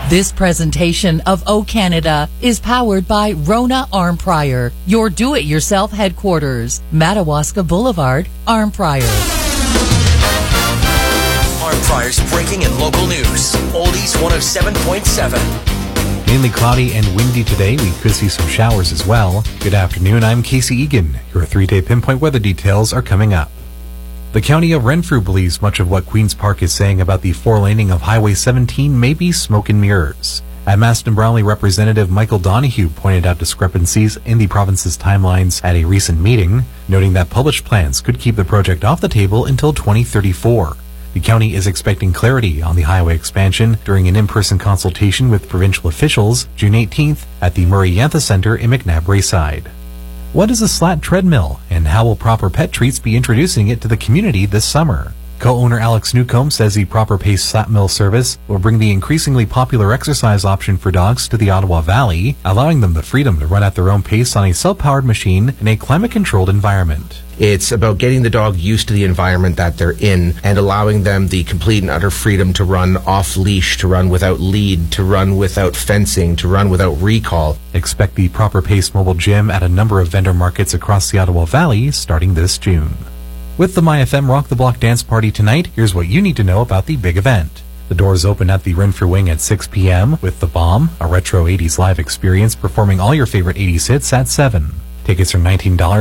This presentation of O Canada is powered by Rona Armprior, your do-it-yourself headquarters, Madawaska Boulevard, Armprior. Armprior's breaking and local news. Oldies 107.7. Mainly cloudy and windy today. We could see some showers as well. Good afternoon. I'm Casey Egan. Your 3-day pinpoint weather details are coming up. The County of Renfrew believes much of what Queen's Park is saying about the four-laning of Highway 17 may be smoke and mirrors. Admaston Brownlee Representative Michael Donohue pointed out discrepancies in the province's timelines at a recent meeting, noting that published plans could keep the project off the table until 2034. The county is expecting clarity on the highway expansion during an in-person consultation with provincial officials June 18th at the Murray Yantha Centre in McNabb Rayside. What is a slat treadmill, and how will Proper Pet Treats be introducing it to the community this summer? Co-owner Alex Newcomb says the Proper Pace Slat Mill service will bring the increasingly popular exercise option for dogs to the Ottawa Valley, allowing them the freedom to run at their own pace on a self-powered machine in a climate-controlled environment. It's about getting the dog used to the environment that they're in and allowing them the complete and utter freedom to run off-leash, to run without lead, to run without fencing, to run without recall. Expect the Proper Pace mobile gym at a number of vendor markets across the Ottawa Valley starting this June. With the MyFM Rock the Block dance party tonight, here's what you need to know about the big event. The doors open at the Renfrew Wing at 6 p.m. with The Bomb, a retro 80s live experience performing all your favorite 80s hits at 7. Tickets are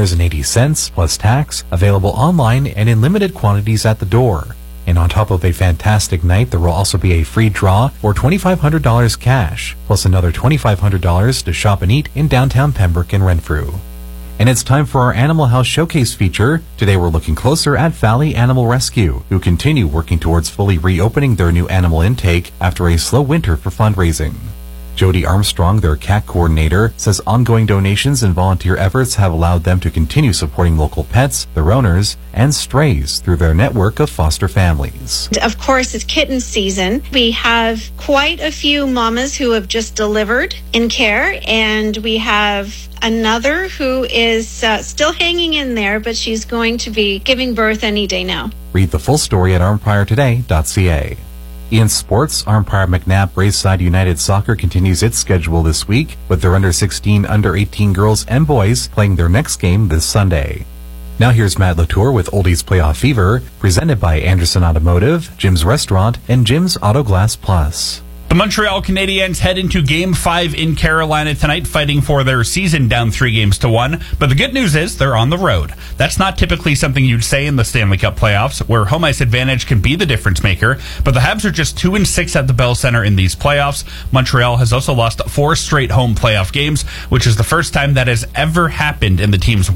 $19.80 plus tax, available online and in limited quantities at the door. And on top of a fantastic night, there will also be a free draw for $2,500 cash, plus another $2,500 to shop and eat in downtown Pembroke and Renfrew. And it's time for our Animal House Showcase feature. Today we're looking closer at Valley Animal Rescue, who continue working towards fully reopening their new animal intake after a slow winter for fundraising. Jody Armstrong, their CAC coordinator, says ongoing donations and volunteer efforts have allowed them to continue supporting local pets, their owners, and strays through their network of foster families. Of course, it's kitten season. We have quite a few mamas who have just delivered in care, and we have another who is still hanging in there, but she's going to be giving birth any day now. Read the full story at armpriortoday.ca. In sports, Armprior McNabb Braeside United Soccer continues its schedule this week, with their under-16, under-18 girls and boys playing their next game this Sunday. Now here's Matt Latour with Oldies Playoff Fever, presented by Anderson Automotive, Jim's Restaurant, and Jim's Auto Glass Plus. The Montreal Canadiens head into Game 5 in Carolina tonight, fighting for their season down 3-1. But the good news is they're on the road. That's not typically something you'd say in the Stanley Cup playoffs, where home ice advantage can be the difference maker. But the Habs are just 2-6 at the Bell Center in these playoffs. Montreal has also lost 4 straight home playoff games, which is the first time that has ever happened in the team's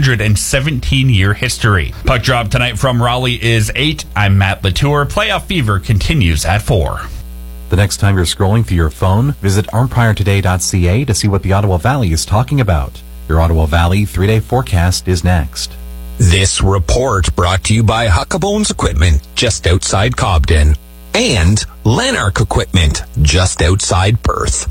117-year history. Puck drop tonight from Raleigh is 8. I'm Matt Latour. Playoff Fever continues at 4. The next time you're scrolling through your phone, visit armpriortoday.ca to see what the Ottawa Valley is talking about. Your Ottawa Valley 3-day forecast is next. This report brought to you by Huckabones Equipment, just outside Cobden, and Lanark Equipment, just outside Perth.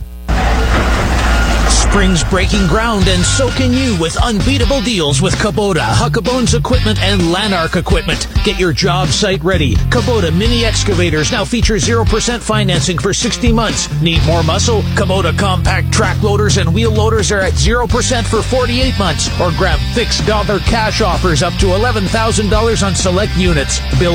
Spring's breaking ground, and so can you with unbeatable deals with Kubota, Huckabones Equipment, and Lanark Equipment. Get your job site ready. Kubota mini excavators now feature 0% financing for 60 months. Need more muscle? Kubota compact track loaders and wheel loaders are at 0% for 48 months. Or grab fixed dollar cash offers up to $11,000 on select units. Bill